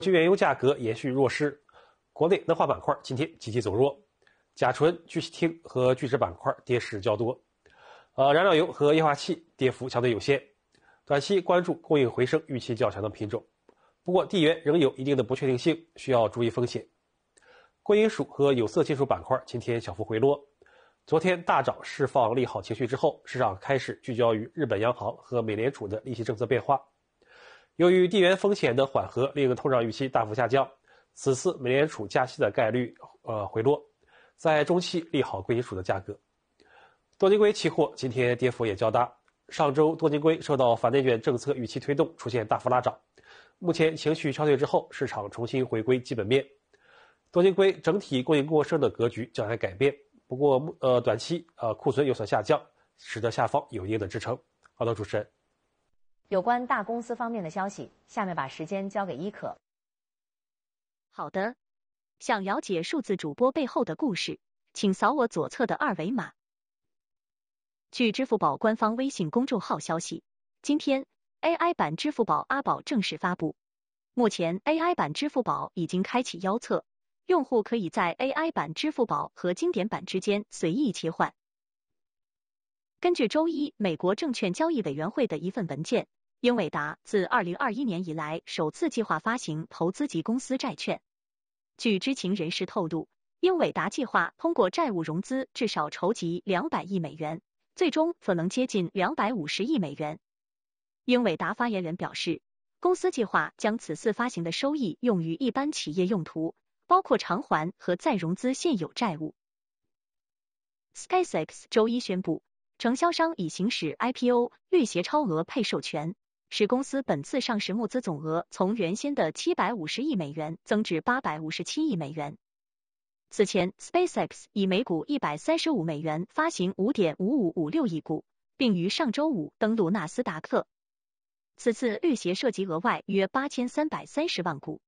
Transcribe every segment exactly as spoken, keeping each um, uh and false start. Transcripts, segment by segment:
据原油价格延续弱势，国内能化板块今天集体走弱，甲醇、聚烯烃和聚酯板块跌势较多。呃，燃料油和液化气跌幅相对有限，短期关注供应回升预期较强的品种。不过地缘仍有一定的不确定性，需要注意风险。贵金属和有色金属板块今天小幅回落。昨天大涨释放利好情绪之后，市场开始聚焦于日本央行和美联储的利息政策变化。由于地缘风险的缓和，令通胀预期大幅下降，此次美联储加息的概率呃回落，在中期利好贵金属的价格。多晶硅期货今天跌幅也较大，上周多晶硅受到反内卷政策预期推动，出现大幅拉涨。目前情绪消退之后，市场重新回归基本面，多晶硅整体供应过剩的格局将来改变。不过呃短期呃库存有所下降，使得下方有一定的支撑。好的，主持人。 有关大公司方面的消息，下面把时间交给伊可。 好的，想了解数字主播背后的故事，请扫我左侧的二维码。据支付宝官方微信公众号消息，今天 A I 版支付宝阿宝正式发布。目前 A I 版支付宝已经开启腰测，用户可以在 A I 版支付宝和经典版之间随意切换。根据周一美国证券交易委员会的一份文件，英伟达自二零二一年以来首次计划发行投资级公司债券。据知情人士透露，英伟达计划通过债务融资至少筹集两百亿美元，最终可能接近两百五十亿美元。英伟达发言人表示，公司计划将此次发行的收益用于一般企业用途，包括偿还和再融资现有债务。SpaceX 周一宣布，承销商已行使 I P O 绿协超额配售权，使公司本次上市募资总额从原先的七百五十亿美元增至八百五十七亿美元。此前 SpaceX 以每股一百三十五美元发行 五点五五五六亿股，并于上周五登陆纳斯达克。此次绿协涉及额外约八千三百三十万股。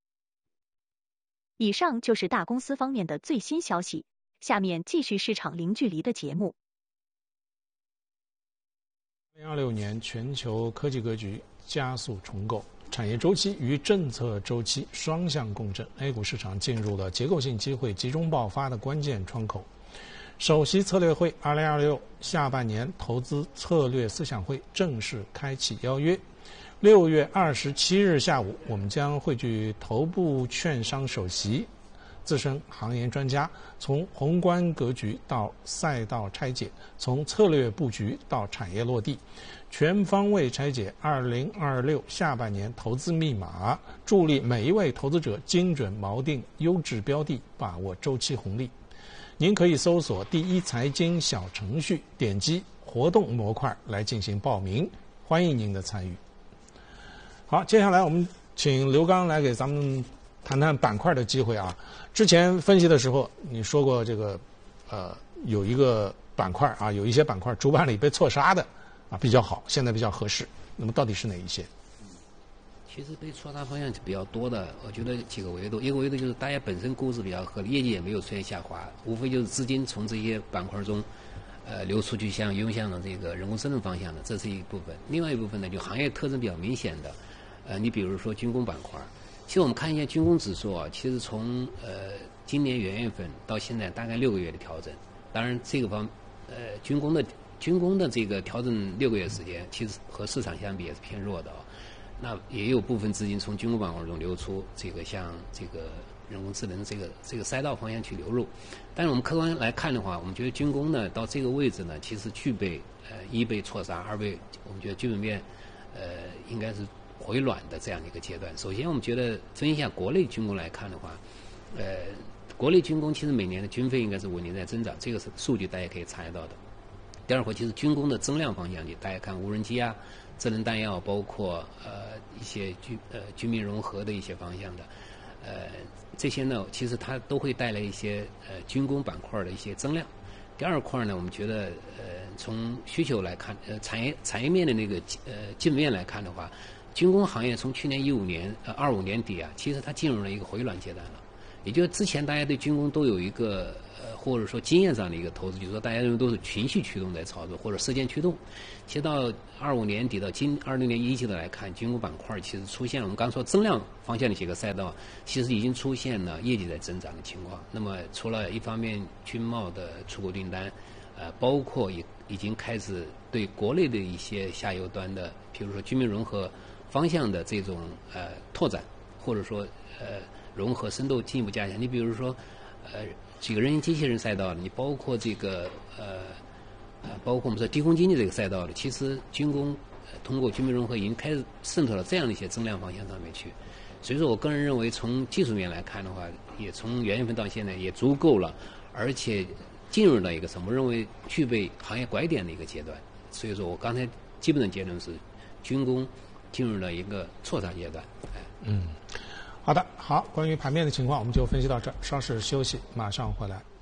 以上就是大公司方面的最新消息，下面继续市场零距离的节目。 二零二六年全球科技格局加速重构，产业周期与政策周期双向共振 ，A 股市场进入了结构性机会集中爆发的关键窗口。首席策略会二零二六下半年投资策略思想会正式开启邀约。六月二十七日下午，我们将汇聚头部券商首席、资深行业专家，从宏观格局到赛道拆解，从策略布局到产业落地，全方位拆解二零二六下半年投资密码，助力每一位投资者精准锚定优质标的，把握周期红利。您可以搜索第一财经小程序，点击活动模块来进行报名，欢迎您的参与。好，接下来我们请刘刚来给咱们谈谈板块的机会啊。之前分析的时候，你说过这个，呃，有一个板块啊，有一些板块主板里被错杀的啊比较好，现在比较合适。那么到底是哪一些？ 其实被错杀方向是比较多的，我觉得几个维度，一个维度就是大家本身估值比较合理，业绩也没有出现下滑，无非就是资金从这些板块中，呃，流出去向涌向了这个人工智能方向的，这是一部分。另外一部分呢，就行业特征比较明显的，呃，你比如说军工板块。其实我们看一下军工指数啊，其实从呃今年元月份到现在大概六个月的调整。当然这个方呃军工的军工的这个调整六个月时间，其实和市场相比也是偏弱的啊。那也有部分资金从军工板块中流出，这个向这个人工智能这个这个赛道方向去流入。但是我们客观来看的话，我们觉得军工呢到这个位置呢，其实具备呃一被错杀，二被我们觉得基本面呃应该是回暖的这样的一个阶段。首先我们觉得分析一下国内军工来看的话，呃国内军工其实每年的军费应该是稳定在增长，这个是数据大家可以查得到的。第二块其实军工的增量方向，你大家看无人机啊、智能弹药，包括呃一些军呃军民融合的一些方向的，呃这些呢其实它都会带来一些呃军工板块的一些增量。第二块呢，我们觉得呃从需求来看，呃产业产业面的那个呃基本面来看的话，军工行业从去年一五年呃二五年底啊，其实它进入了一个回暖阶段了。 也就是之前大家对军工都有一个呃，或者说经验上的一个投资，就是说大家认为都是情绪驱动在操作，或者事件驱动。其实到二五年底到今二零年一季度来看，军工板块其实出现了我们刚说增量方向的几个赛道，其实已经出现了业绩在增长的情况。那么除了一方面军贸的出口订单，呃，包括也已经开始对国内的一些下游端的，比如说军民融合方向的这种呃拓展，或者说呃融合深度进一步加强。你比如说呃几个人形机器人赛道，你包括这个呃呃包括我们说低空经济这个赛道的，其实军工、呃、通过军民融合已经开始渗透到这样的一些增量方向上面去。所以说我个人认为，从技术面来看的话，也从元月份到现在也足够了，而且进入了一个什么？我认为具备行业拐点的一个阶段。所以说我刚才基本的结论是，军工进入了一个错杀阶段。哎、 嗯，好的，好，关于盘面的情况我们就分析到这儿，稍事休息，马上回来。